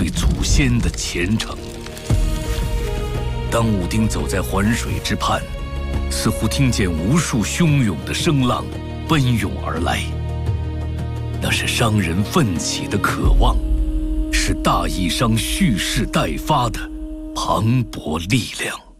对祖先的虔诚。当武丁走在环水之畔，似乎听见无数汹涌的声浪奔涌而来，那是商人奋起的渴望，是大义商蓄势待发的磅礴力量。